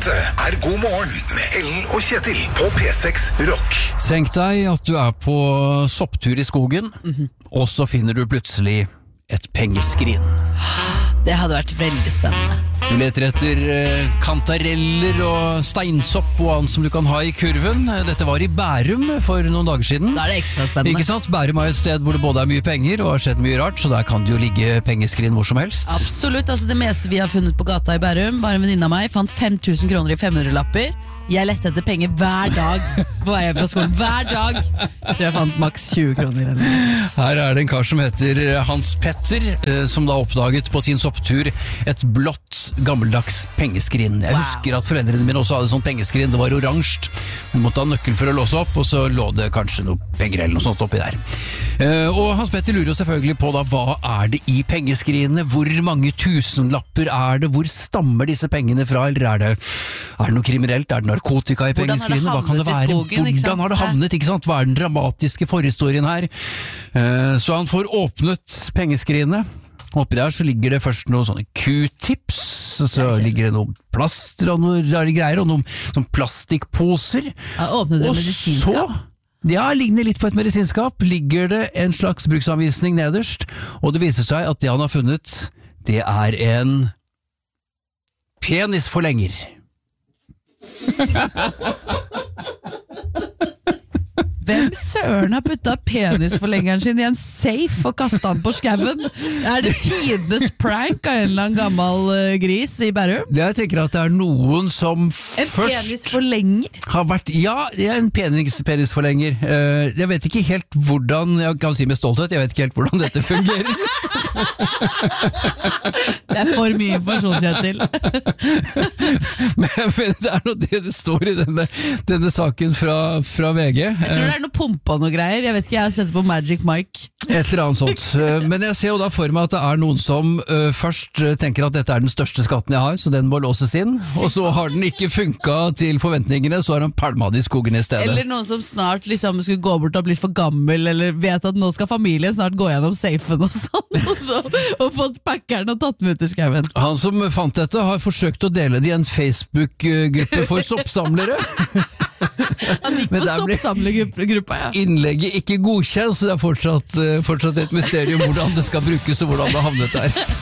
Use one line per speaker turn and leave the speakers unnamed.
Dette God morgen med Ellen og Kjetil på P6 Rock.
Tenk deg at du på sopptur I skogen, og så finner du plutselig et pengeskrin.
Det hadde vært veldig spennende.
Du leter etter kantareller og steinsopp og annet som du kan ha I kurven. Dette var I Bærum for noen dager siden.
Da det ekstra spennende.
Ikke sant? Bærum et sted hvor det både mye penger og har skjedd mye rart, så der kan det jo ligge pengeskrin hvor som helst.
Absolutt, altså det meste vi har funnet på gata I Bærum, var en venninne av meg, fant 5.000 kroner I 500-lapper. Jeg lette etter penger hver dag på vei hjem fra skolen. Hver dag! Jeg tror jeg fant maks 20 kroner.
Her det en kar som heter Hans Petter, som da oppdaget på sin sopptur et blått, gammeldags pengeskrin. Jeg husker at foreldrene mine også hadde sånn pengeskrin. Det var oransje. Du måtte ha nøkkel for å låse opp, og så lå det kanskje noe penger eller noe sånt oppi der. Og Hans Petter lurer jo selvfølgelig på da, hva det I pengeskrinene? Hvor mange tusenlapper det? Hvor stammer disse pengene fra? Eller det noe kriminelt? Det narkotika I pengeskrinene? Hva kan det være?
Skogen,
Hvordan har det havnet? Ikke sant? Hva den dramatiske forhistorien her? Så han får åpnet pengeskrinene. Oppi der så ligger det først noen sånne Q-tips, og så ligger det noen plaster og noen rare greier, og noen sånn plastikkposer.
Åpnet det medisinskap?
Ja, ligner litt på et medisinskap. Ligger det en slags bruksanvisning nederst, og det viser seg at det han har funnet, det en penisforlenger.
Hvem søren har puttet penisforlengeren sin I en safe og kastet den på skaven? Det tidenes prank av en eller annen gammel gris I Bærum?
Jeg tenker at det noen som
En penisforlenger?
Har vært, ja, en penisforlenger. Jeg vet ikke helt hvordan, jeg kan si med stolthet, jeg vet ikke helt hvordan dette fungerer.
Det for mye informasjon, Kjetil.
men det noe det står I denne saken fra VG.
Jeg tror det noe pumpa og noe greier. Jeg vet ikke, jeg har sett det på Magic Mike.
Et eller annet sånt. Men jeg ser jo da for meg at det noen som først tenker at dette den største skatten jeg har, så den må låses inn. Og så har den ikke funket til forventningene, så har han palmet I skogen I stedet.
Eller noen som snart liksom skulle gå bort og bli for gammel, eller vet at nå skal familien snart gå gjennom safen og sånn, og fått packeren og tatt med ut I skaven.
Han som fant dette har forsøkt å dele det I en Facebook-gruppe for soppsamlere.
Han gikk på soppsamlergruppa, ja.
Innlegget ikke godkjent, så det fortsatt et mysterium hvordan det skal brukes og hvordan det havnet der.